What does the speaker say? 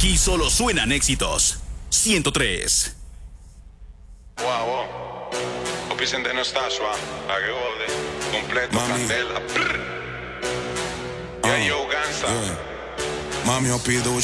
Aquí solo suenan éxitos. 103. Wow, wow. Vicente no está suave, la que gode, completo, candela. Yeah, yo, Gansa. Mami, eu pido